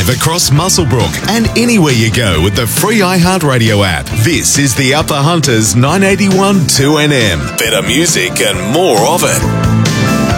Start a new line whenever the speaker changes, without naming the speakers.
across Muswellbrook and anywhere you go with the free iHeartRadio app. This is the Upper Hunters 981 2NM. Better music and more of it.